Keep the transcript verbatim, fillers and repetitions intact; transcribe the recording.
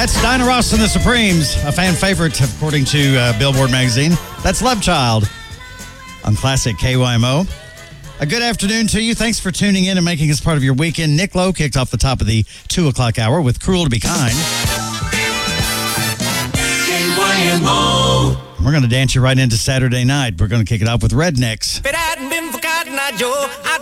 That's Diana Ross and the Supremes, a fan favorite according to uh, Billboard magazine. That's Love Child on Classic K Y M O. A good afternoon to you. Thanks for tuning in and making us part of your weekend. Nick Lowe kicked off the top of the two o'clock hour with Cruel to Be Kind. K Y M O. We're going to dance you right into Saturday night. We're going to kick it off with Rednecks. If it hadn't been for Cotton Eye Joe, I